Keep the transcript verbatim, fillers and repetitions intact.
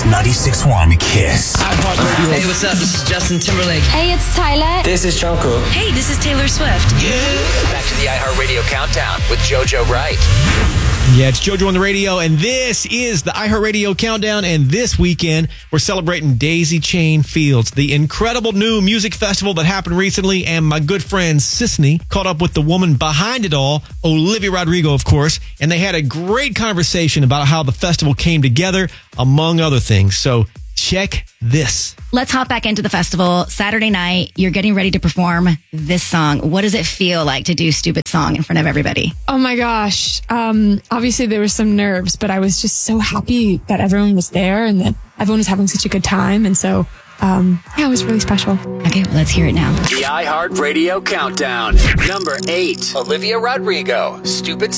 ninety-six point one Kiss. Hey, what's up? This is Justin Timberlake. Hey, it's Tyler. This is Jungkook. Hey, this is Taylor Swift. Yeah. Back to the iHeartRadio Countdown with JoJo Wright. Yeah, it's JoJo on the radio, and this is the iHeartRadio Countdown, and this weekend, we're celebrating Daisy Chain Fields, the incredible new music festival that happened recently, and my good friend Sisney caught up with the woman behind it all, Olivia Rodrigo, of course, and they had a great conversation about how the festival came together, among other things. So check this. Let's hop back into the festival. Saturday night, you're getting ready to perform this song. What does it feel like to do Stupid Song in front of everybody? Oh my gosh. Um, obviously there was some nerves, but I was just so happy that everyone was there and that everyone was having such a good time. And so, um, yeah, it was really special. Okay, well, let's hear it now. The iHeartRadio Countdown. Number eight, Olivia Rodrigo, Stupid